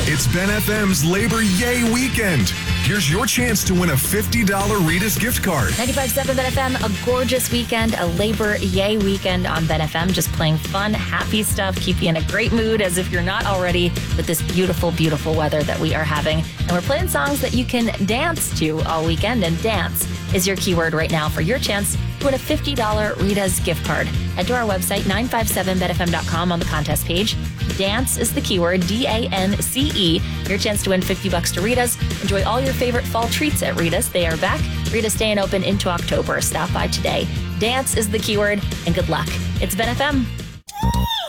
It's Ben FM's Labor Yay Weekend. Here's your chance to win a $50 Rita's gift card. 95.7 Ben FM, a gorgeous weekend, a Labor Yay weekend on Ben FM. Just playing fun, happy stuff, keep you in a great mood as if you're not already with this beautiful, beautiful weather that we are having. And we're playing songs that you can dance to all weekend, and dance is your keyword right now for your chance to win a $50 Rita's gift card. Head to our website, 957benfm.com, on the contest page. Dance is the keyword, D-A-N-C-E. Your chance to win $50 to Rita's. Enjoy all your favorite fall treats at Rita's. They are back. Rita's staying open into October. Stop by today. Dance is the keyword, and good luck. It's Ben FM.